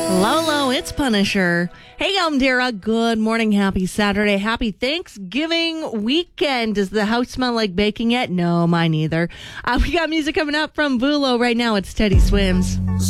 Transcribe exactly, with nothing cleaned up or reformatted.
Lolo, it's Punisher. Hey, I'm Dara. Good morning. Happy Saturday. Happy Thanksgiving weekend. Does the house smell like baking yet? No, mine either. Uh, we got music coming up from Bulo right now. It's Teddy Swims.